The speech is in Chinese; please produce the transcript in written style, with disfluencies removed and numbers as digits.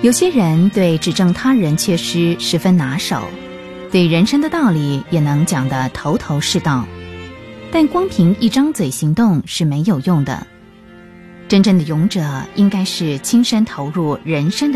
有些人对指正他人缺失十分拿手，对人生的道理也能讲得头头是道，但光凭一张嘴行动是没有用的。真正的勇者应该是亲身投入人生的